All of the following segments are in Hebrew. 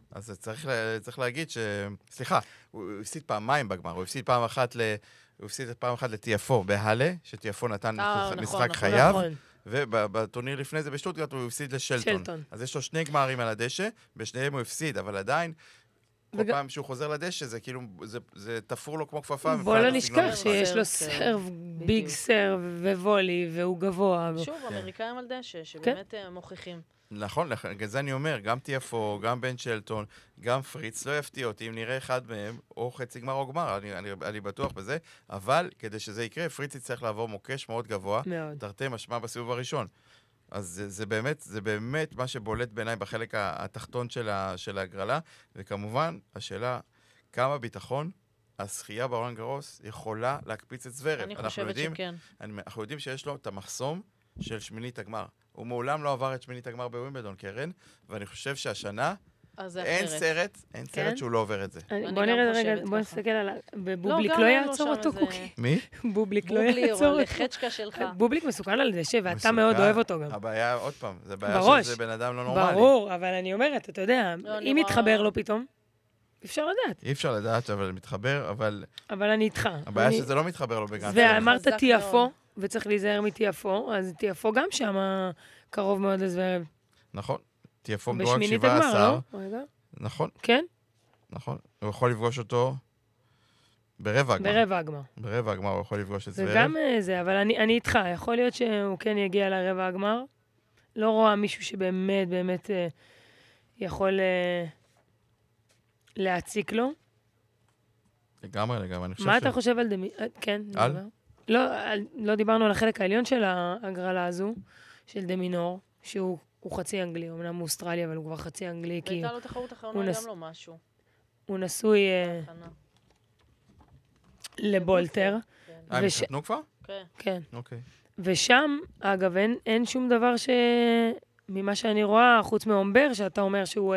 אז צריך להגיד סליחה, הוא הפסיד פעמיים בגמר, הוא הפסיד פעם אחת לטיאפו בהלה, שטיאפו נתן משחק חייב, ובטורניר לפני זה בשטוטגרט הוא הפסיד לשלטון. אז יש לו 2 גמרים על הדשא, בשניהם הוא הפסיד, אבל עדיין, כל פעם שהוא חוזר לדשא, זה כאילו, זה תפור לו כמו כפפה. בוא לא נשכח שיש לו סרב, ביג סרב ווולי, והוא גבוה. שוב, אמריקאים על דשא, שבאמת מוכיחים. נכון, זה אני אומר, גם טיאפו, גם בן שלטון, גם פריץ, לא יפתיע אותי אם נראה אחד מהם, או חצי גמר או גמר, אני בטוח בזה, אבל כדי שזה יקרה, פריץ יצטרך לעבור מוקש מאוד גבוה, תרתי משמע בסיבוב הראשון. אז זה באמת מה שבולט בעיניי בחלק התחתון של ההגרלה, וכמובן, השאלה, כמה ביטחון השחייה ברולאן גארוס יכולה להקפיץ את זוורב. אני חושבת שכן. אנחנו יודעים שיש לו את המחסום של שמינית הגמר. הוא מעולם לא עבר את שמינית הגמר בווימבלדון, קרן, ואני חושב שהשנה אין סרט שהוא לא עובר את זה. בוא נראה רגע, בוא נסתכל על... בובליק לא יעצור אותו, קוקי. מי? בובליק לא יעצור אותו. לחצ'קה שלך. בובליק מסוכן על דשא, ואתה מאוד אוהב אותו גם. הבעיה, עוד פעם, זה בעיה שזה בן אדם לא נורמלי. ברור, אבל אני אומרת, אתה יודע, אם יתחבר לו פתאום, אפשר לדעת. אי אפשר לדעת, אבל מתחבר, אבל אני איתך. הבעיה שזה לא מתחבר לו בגן. ואמרת טיאפו, וצריך להיזהר מטיאפו, אז טיאפו גם שם קרוב מאוד לזוורב. נכון. טיאפו מדורג 17. נכון. כן? נכון. הוא יכול לפגוש אותו ברבע הגמר. ברבע הגמר הוא יכול לפגוש את זוורב. וגם זה, אבל אני איתך. יכול להיות שהוא כן יגיע לרבע הגמר. לא רואה מישהו שבאמת, באמת יכול להציק לו. לגמרי. אני חושב מה אתה חושב על כן. על? לא דיברנו על החלק העליון של ההגרלה הזו, של דמינור, שהוא חצי אנגלי, אמנם מאוסטרליה, אבל הוא כבר חצי אנגלי, כי... הייתה לו תחרות אחרונה, גם לא משהו. הוא נשוי לבולטר. הם התחתנו כבר? כן. אוקיי. ושם, אגב, אין שום דבר ממה שאני רואה, חוץ מאומבר, שאתה אומר שהוא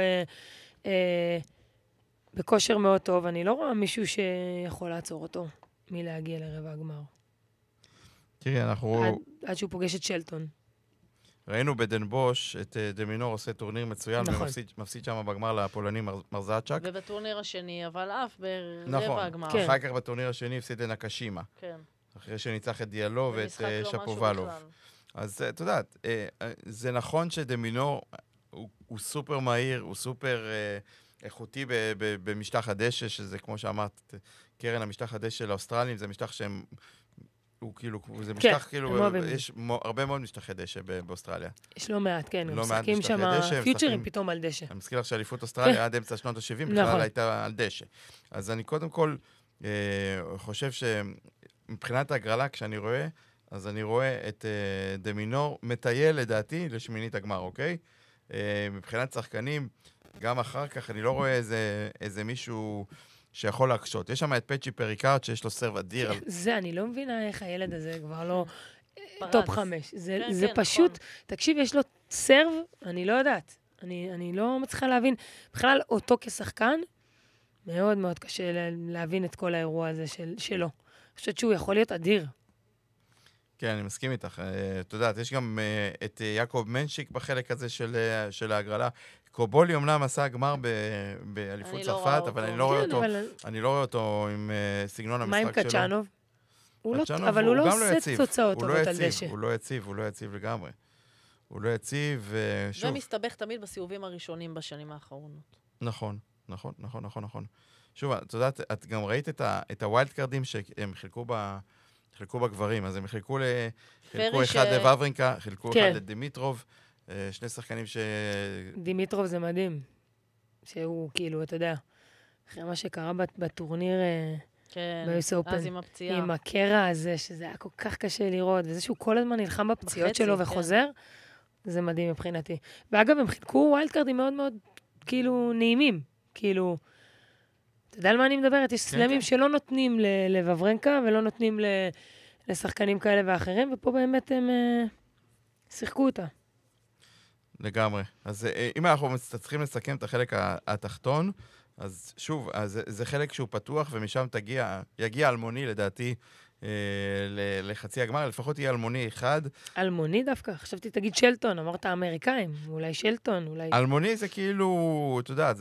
בכושר מאוד טוב, אני לא רואה מישהו שיכול לעצור אותו מלהגיע לרבע הגמר. תראי, אנחנו... עד שהוא פוגש את שלטון. ראינו בדן בוש את דמינור עושה טורניר מצוין, ומפסיד שם בגמר לפולני מרזצ'ק. ובטורניר השני, אבל אף ברבע הגמר. נכון, אחר כך בטורניר השני הפסיד לנקשימה. כן. אחרי שניצח את דיאלו ואת שפובלוב. אז את יודעת, זה נכון שדמינור הוא סופר מהיר, הוא סופר איכותי במשטח הדשא, שזה כמו שאמרת, קרן המשטח הדשא של האוסטרלים, זה משטח שהם... הוא כאילו, זה משטח כאילו, יש הרבה מאוד משטחי דשא באוסטרליה. יש לא מעט, כן, הם משחקים שם פיוטרים פתאום על דשא. אני מזכיר לך שאליפות אוסטרליה עד אמצע שנות ה-70 בכלל הייתה על דשא. אז אני קודם כל חושב שמבחינת ההגרלה, כשאני רואה, אז אני רואה את דמינור מטייל לדעתי לשמינית הגמר, אוקיי? מבחינת שחקנים, גם אחר כך אני לא רואה איזה מישהו... שיכול להקשות. יש שם את פצ'י פריקארד, שיש לו סרב אדיר. זה, אני לא מבינה איך הילד הזה כבר לא טופ 5. זה פשוט, תקשיב, יש לו סרב, אני לא יודעת. אני לא מצליחה להבין. בכלל, אותו כשחקן, מאוד מאוד קשה להבין את כל האירוע הזה שלו. אני חושבת שהוא יכול להיות אדיר. כן, אני מסכים איתך. אתה יודעת, יש גם את יעקב מנשיק בחלק הזה של ההגרלה. קובולי אמנם עשה גמר באליפות צרפת, אבל אני לא רואה אותו עם סגנון המשחק שלו. מה עם קצ'אנוב? אבל הוא לא עושה תוצאות טובות על דשא. הוא לא יציב לגמרי. הוא לא יציב, שוב. ומסתבך תמיד בסיבובים הראשונים בשנים האחרונות. נכון. שוב, את יודעת, את גם ראית את הווילד קארדים שהם חילקו בגברים, אז הם חילקו אחד לוורברינקה, חילקו אחד לדימיטרוב, שני שחקנים דימיטרוב זה מדהים, שהוא כאילו, אתה יודע, אחרי מה שקרה בטורניר ביוס אופן, אז עם הפציעה. עם הקרע הזה, שזה היה כל כך קשה לראות, וזה שהוא כל הזמן נלחם בפציעות שלו וחוזר, זה מדהים מבחינתי. ואגב, הם חילקו ווילד קארדים מאוד מאוד, כאילו, נעימים, כאילו, אתה יודע על מה אני מדברת? יש סלמים שלא נותנים לוורברינקה, ולא נותנים לשחקנים כאלה ואחרים, ופה באמת הם שיחקו אותה. לגמרי. אז אם אנחנו צריכים לסכם את החלק התחתון, אז שוב, זה חלק שהוא פתוח, ומשם יגיע אלמוני, לדעתי, לחצי הגמר, לפחות יהיה אלמוני אחד. אלמוני דווקא? חשבתי תגיד שלטון, אמרת אמריקאים, אולי שלטון, אולי... אלמוני זה כאילו, אתה יודע,